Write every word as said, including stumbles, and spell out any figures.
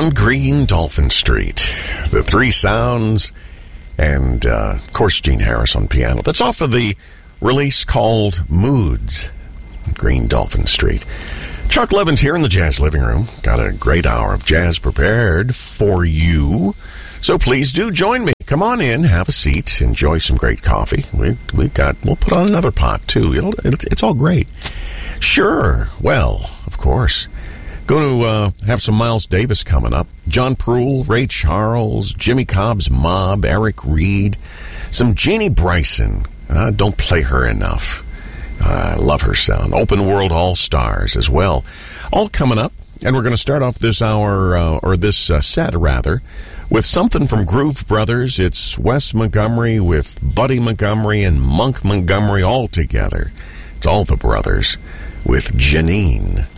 on Green Dolphin Street. The Three Sounds, and uh, of course Gene Harris on piano. That's off of the release called Moods, Green Dolphin Street. Chuck Levin's here in the Jazz Living Room. Got a great hour of jazz prepared for you. So please do join me. Come on in, have a seat, enjoy some great coffee. We we got we'll put on another pot too. It'll, it's, it's all great. Sure. Well, of course. Going to uh, have some Miles Davis coming up. John Pruill, Ray Charles, Jimmy Cobb's Mob, Eric Reed, some Jeannie Bryson. Uh, don't play her enough. I uh, love her sound. Open World All-Stars as well. All coming up. And we're going to start off this hour, uh, or this uh, set, rather, with something from Groove Brothers. It's Wes Montgomery with Buddy Montgomery and Monk Montgomery all together. It's all the brothers with Janine.